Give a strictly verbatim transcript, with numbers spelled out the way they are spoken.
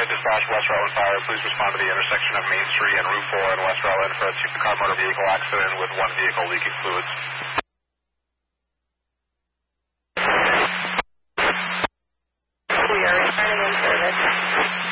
United Dispatch, West Rutland Fire. Please respond to the intersection of Main Street and Route four in West Rutland for a two-car motor vehicle accident with one vehicle leaking fluids. We are returning in service.